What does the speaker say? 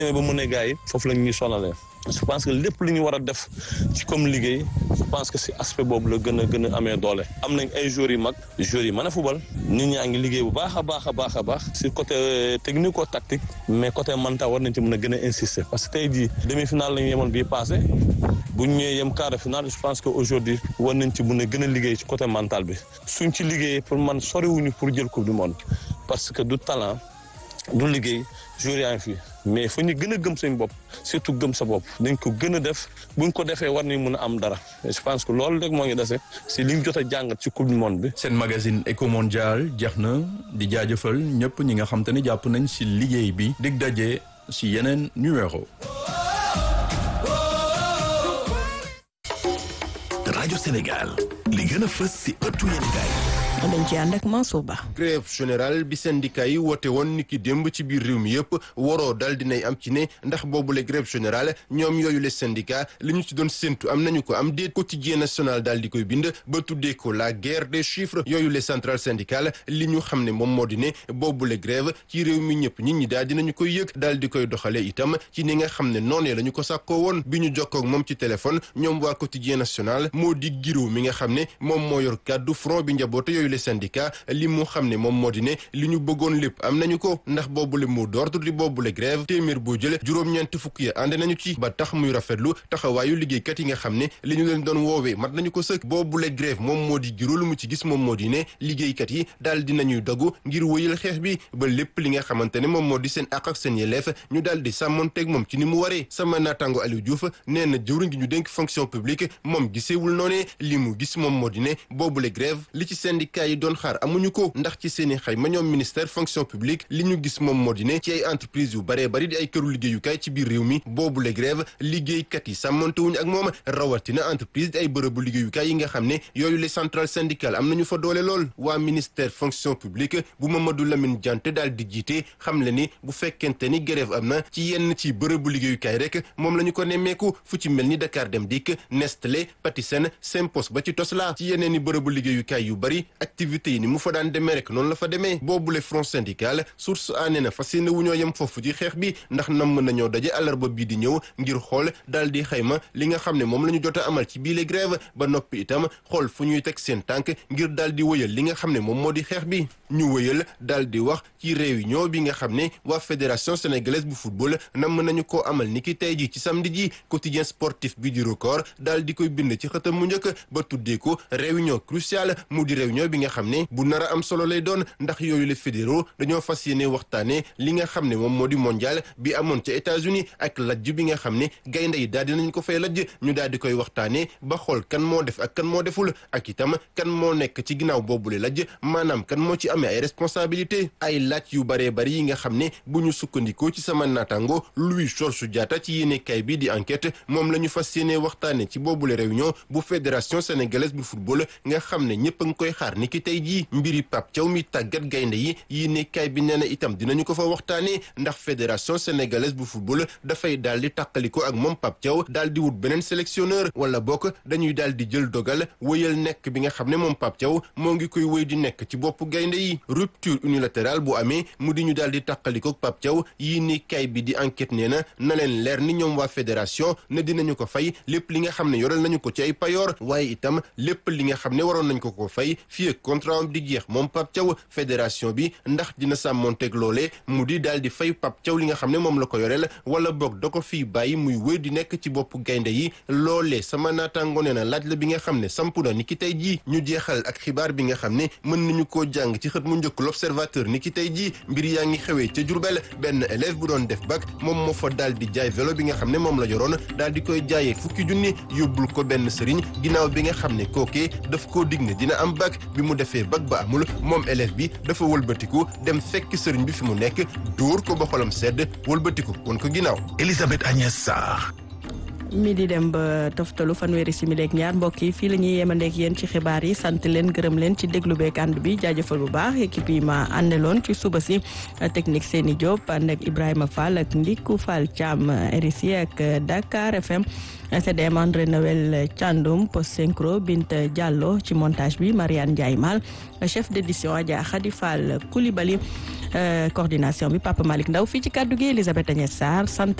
ba mu ne gars yi foofu la ñuy sonalee je pense que lépp lu ñu war a def ci comme liggéey je pense que si aspect boobu la gën a amee doole. am nañ ay joueurs yu mag joueurs yi mën a fubal nit ñaa ngi liggéey bu baax a baax si côté technico tactique mais côté mental war nañ ci mën a gën a insister parce que tey jii demi-finale la ñu yemoon bii passé bu ñu ñëwee yem quart de finale je pense que aujourd'hui war nañ ci mën a gën a liggéey ci côté mental bi suñ ci liggéeyee pour man soriwuñu pour jël coupe du monde parce que du talent du liggéey joueurs yaa ngi fi mais fu ñu gën a gëm seen bopp surtout gëm sa bopp dañ ko gën a def buñ ko defee war nañ mën a am dara je pense que loolu rek moo ngi dese si liñ jot a jàngat ci coupe du monde bi. seen magazine Eco Mondial jeex na di jaajëfal ñëpp ñi nga xam te ne jàpp nañ si liggéey bi dig daje si yeneen numéro. rajo Sénégal li gën a fës si ëttu yéenekaay. dañ ci ànd ak Mansour Ba. grève générale bi syndicat yi woote woon ni ki démb ci biir réew mi yëpp waroo dal dinay am ci ne ndax boobule grève générale ñoom yooyu les syndicats li ñu ci doon séntu am nañu ko am déet quotidien national daal di koy bind ba tuddee ko la guerre des chiffres yooyu les centrales syndicales li ñu xam ne moom moo di ne boobule grève ci réew mi ñëpp nit ñi daal dinañu koy yëg daal di koy doxale itam ci ni nga xam ne noonee la ñu ko sàkkoo woon bi ñu jokkoo ak moom ci téléphone ñoom waa quotidien national moo di Guiro mi nga xam ne moom moo yor kàddu front bi njaboote yooyu les syndicats li mu xam ne moom moo di ne li ñu bëggoon lépp am nañu ko ndax boobule mot d'ordre di boobule grève téeméer boo jël juróom-ñeent fukk ya ànd nañu ci ba tax muy rafetlu taxawaayu liggéeykat yi nga xam ne li ñu leen doon woowee mat nañu ko sëkk boobule grève moom moo di Guiro lu mu ci gis moom moo di ne liggéeykat yi daal dinañuy dogu ngir wëyal xeex bi ba lépp li nga xamante ne moom moo di seen àq ak seen yelleef ñu daal di sàmmonteeg moom ci ni mu waree sama naataango Aliou Diouf nee na jëwriñ gi ñu dénk fonction publique moom giseewul noonee li mu gis moom moo di ne boobule grève li ci syndicat yi doon xaar amuñu ko ndax ci seeni xayma ñoom ministère fonction publique li ñu gis moom moo di ne ci ay entreprise yu baree bari di ay këru liggéeyukaay ci biir réew mi boobule grève liggéeykat yi sàmmantewuñu ak moom rawatina entreprise di ay bërëbu liggéeyukaay yi nga xam ne yooyu les centrales syndicales am nañu fa doole lool waa ministère fonction publique bu Mamadou Lamine Diante daal di jiite xam le ni bu fekkente ni grève am na ci yenn ci bërëbu liggéeyukaay rek moom la ñu ko nemmeeku fu ci mel ni Dakar Dem Dikk Nestlé Patisen Sempos ba ci Tosla ci yeneen i bërëbu liggéeyukaay yu bari activités yi ni mu fa daan demee rek noonu la fa demee boobule front syndical source aané na fas yéene wu ñoo yem foofu ci xeex bi ndax nam mën nañoo daje àllarba bii di ñëw ngir xool daal di xayma li nga xam ne moom la ñu jot a amal ci biile grève ba noppi itam xool fu ñuy teg seen tànk ngir daal di wëyal li nga xam ne moom moo di xeex bi ñu wëyal daal di wax ci réunion bi nga xam ne waa fédération sénégalaise bu football nam nañu koo amal ni ki tey ji ci samedi ji quotidien sportif bi di record daal di koy bind ci xëtam mu njëkk ba tuddee ko réunion cruciale mu di réunion bi nga xam ne bu nar a am solo lay doon ndax yooyu les fédéraux dañoo fas yéene waxtaane li nga xam ne moom moo di mondial bi amoon ca États-Unis ak lajj bi nga xam ne gaynde yi daal dinañ ko fay lajj ñu daal di koy waxtaane ba xool kan moo def ak kan moo deful ak itam kan moo nekk ci ginnaaw boobule lajj maanaam kan moo ci amee ay responsabilité ay laaj yu baree bari yi nga xam ne bu ñu sukkandikoo ci sama naataango Louis Georges Diatta ci yéenekaay bi di enquête moom la ñu fas yéene waxtaane ci boobule réunion bu fédération sénégalaise bu football nga xam ne ñëpp a ngi koy xaar ni ki tey jii mbiri Pape Thiaw mi tàggat gaynde yi yéenekaay bi nee na itam dinañu ko fa waxtaane ndax fédération sénégalaise bu football dafay daal di tàqaliko ak moom Pape Thiaw daal di wut beneen sélectionneur wala bokk dañuy daal di jël dogal wëyal nekk bi nga xam ne moom Pape Thiaw moo ngi koy wëy di nekk ci boppu gaynde yi rupture unilatérale bu amee mu di ñu daal di tàqaliko ak Pape Thiaw yéenekaay bi di enquête nee na leen leer ni ñoom waa fédération ne dinañu ko fay lépp li nga xam ne yoral nañu ko ci ay payoor waaye itam lépp li nga xam ne waroon nañ ko fay fii ak contrat am di jeex moom Pape Thiaw fédération bi ndax dina sàmmonteeg loolee mu di daal di fay Pape Thiaw li nga xam ne moom la ko yoreel wala boog da ko fii bàyyi muy wéy di nekk ci boppu gaynde yi loolee sama naataango nee na laaj la bi nga xam ne sampu na ni ki tey jii ñu jeexal ak xibaar bi nga xam ne mën nañu koo jàng ci xët mu njëkk l'observateur ni ki tey jii mbir yaa ngi xewee ca Jurbel benn élève bu doon def bac moom moo fa daal di jaay vélo bi nga xam ne moom la yoroon daal di koy jaayee fukki junni yóbbul ko benn sëriñ ginnaaw bi nga xam ne kookee daf koo dig ne dina am bac bi mu defee bac ba amul moom élève bi dafa wëlbatiku dem fekk sëriñ bi fi mu nekk dóor ko ba xolam sedd wëlbatiku won ko ginnaaw. Elisabeth Agnès Sarr. mi di dem ba toftalu fanweeri simili ak ñaar mbokk yi fii la ñuy yemandeek yéen ci xibaar yi sant leen gërëm leen ci déglu beek ànd bi jaajëfal bu baax équipe yi ma àndeloon ci suba si technique Seni Diop ànd ak Ibrahima Fall ak Ndiku Fall Thiam RSI ak Dakar FM CDM André Noël Thiandoum post synchro Binte Diallo ci montage bi Marianne Ndiaye Mal chef d'édition Adja Khady Fall Coulibaly coordination bi Papa Malick Ndaw fii ci kaddu gi Elisabeth Agnès Sarr sant